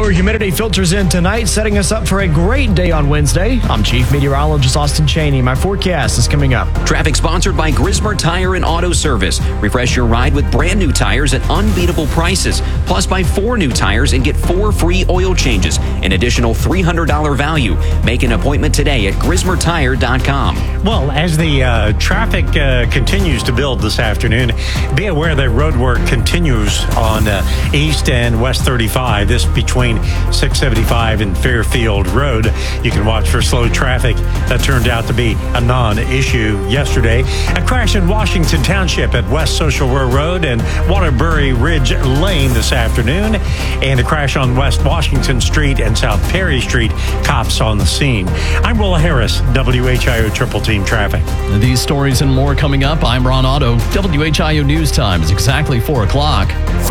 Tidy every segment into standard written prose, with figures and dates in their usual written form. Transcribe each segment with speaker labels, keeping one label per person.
Speaker 1: lower humidity filters in tonight, setting us up for a great day on Wednesday. I'm Chief Meteorologist Austin Cheney. My forecast is coming up.
Speaker 2: Traffic sponsored by Grismer Tire and Auto Service. Refresh your ride with brand new tires at unbeatable prices. Plus, buy 4 new tires and get 4 free oil changes. An additional $300 value. Make an appointment today at GrismerTire.com.
Speaker 3: Well, as the traffic continues to build this afternoon, be aware that road work continues on East and West 35. This between 675 and Fairfield Road. You can watch for slow traffic. That turned out to be a non-issue yesterday. A crash in Washington Township at West Social Road and Waterbury Ridge Lane this afternoon. And a crash on West Washington Street and South Perry Street. Cops on the scene. I'm Willa Harris, WHIO Triple Team Traffic.
Speaker 4: These stories and more coming up. I'm Ron Otto. WHIO News Time is exactly 4 o'clock.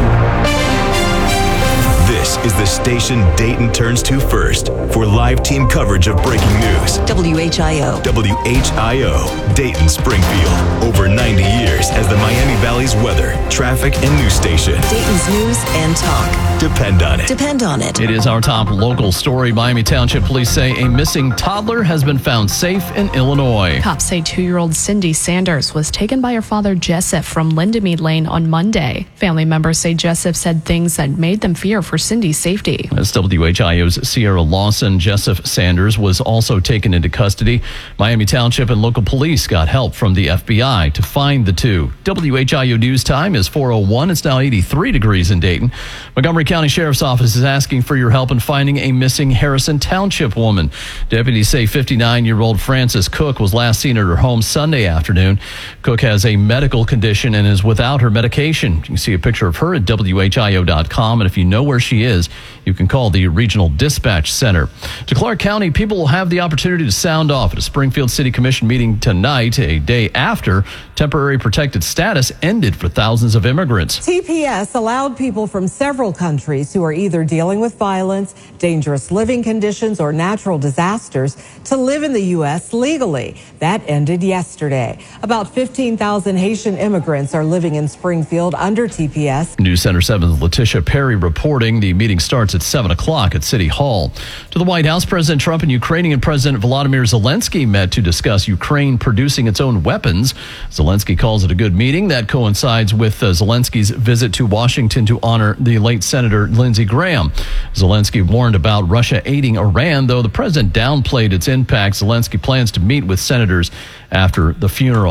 Speaker 5: This is the station Dayton turns to first for live team coverage of breaking news.
Speaker 6: WHIO.
Speaker 5: WHIO, Dayton Springfield. Over 90 years as the Miami Valley's weather, traffic, and news station.
Speaker 6: Dayton's news and talk.
Speaker 5: Depend on it.
Speaker 6: Depend on it.
Speaker 4: It is our top local story. Miami Township police say a missing toddler has been found safe in Illinois.
Speaker 7: Cops say 2-year-old Cindy Sanders was taken by her father Jessup from Lindamead Lane on Monday. Family members say Jessup said things that made them fear for Cindy's safety.
Speaker 4: As WHIO's Sierra Lawson, Jessup Sanders was also taken into custody. Miami Township and local police got help from the FBI to find the two. WHIO News Time is 4:01. It's now 83 degrees in Dayton. Montgomery County Sheriff's Office is asking for your help in finding a missing Harrison Township woman. Deputies say 59-year-old Frances Cook was last seen at her home Sunday afternoon. Cook has a medical condition and is without her medication. You can see a picture of her at WHIO.com, and if you know where she is, you can call the Regional Dispatch Center. To Clark County, people will have the opportunity to sound off at a Springfield City Commission meeting tonight, a day after temporary protected status ended for thousands of immigrants.
Speaker 8: TPS allowed people from several countries who are either dealing with violence, dangerous living conditions, or natural disasters to live in the U.S. legally. That ended yesterday. About 15,000 Haitian immigrants are living in Springfield under TPS.
Speaker 4: News Center 7's Letitia Perry reporting. The meeting starts at 7 o'clock at City Hall. To the White House, President Trump and Ukrainian President Volodymyr Zelensky met to discuss Ukraine producing its own weapons. Zelensky calls it a good meeting that coincides with Zelensky's visit to Washington to honor the late Senator Lindsey Graham. Zelensky warned about Russia aiding Iran, though the president downplayed its impact. Zelensky plans to meet with senators after the funeral.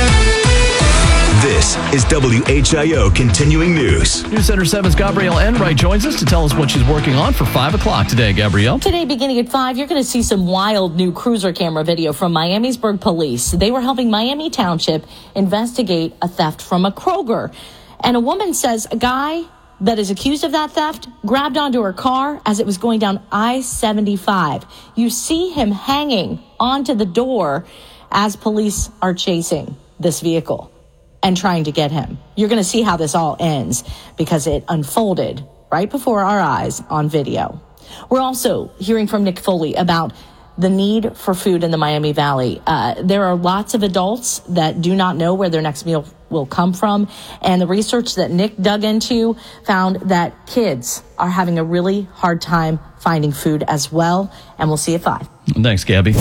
Speaker 5: This is WHIO Continuing News.
Speaker 4: News Center 7's Gabrielle Enright joins us to tell us what she's working on for 5 o'clock today. Gabrielle?
Speaker 9: Today, beginning at 5, you're going to see some wild new cruiser camera video from Miamisburg Police. They were helping Miami Township investigate a theft from a Kroger. And a woman says a guy that is accused of that theft grabbed onto her car as it was going down I-75. You see him hanging onto the door as police are chasing this vehicle and trying to get him. You're going to see how this all ends because it unfolded right before our eyes on video. We're also hearing from Nick Foley about the need for food in the Miami Valley. There are lots of adults that do not know where their next meal will come from. And the research that Nick dug into found that kids are having a really hard time finding food as well. And we'll see you at 5.
Speaker 4: Thanks, Gabby.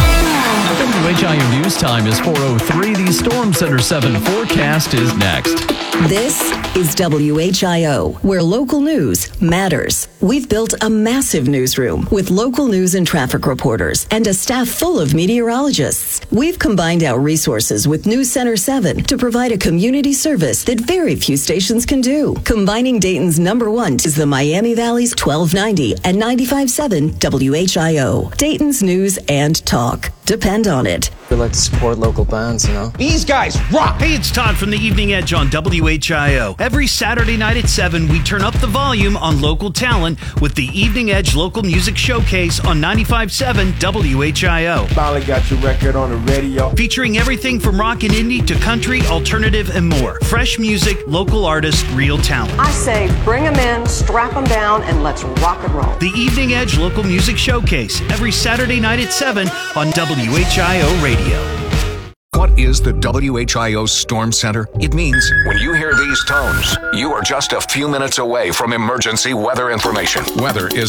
Speaker 4: WHIO News Time is 4:03. The Storm Center 7 forecast is next.
Speaker 6: This is WHIO, where local news matters. We've built a massive newsroom with local news and traffic reporters and a staff full of meteorologists. We've combined our resources with News Center 7 to provide a community service that very few stations can do. Combining Dayton's #1 is the Miami Valley's 1290 and 95.7 WHIO. Dayton's news and talk. Depend on it.
Speaker 10: We like to support local bands, you know.
Speaker 11: These guys rock! Hey, it's Todd from the Evening Edge on WHIO. Every Saturday night at 7, we turn up the volume on local talent with the Evening Edge Local Music Showcase on 95.7 WHIO.
Speaker 12: Finally got your record on the radio.
Speaker 11: Featuring everything from rock and indie to country, alternative, and more. Fresh music, local artists, real talent.
Speaker 13: I say bring them in, strap them down, and let's rock and roll.
Speaker 11: The Evening Edge Local Music Showcase every Saturday night at 7 on WHIO Radio.
Speaker 14: What is the WHIO Storm Center? It means when you hear these tones, you are just a few minutes away from emergency weather information. Weather is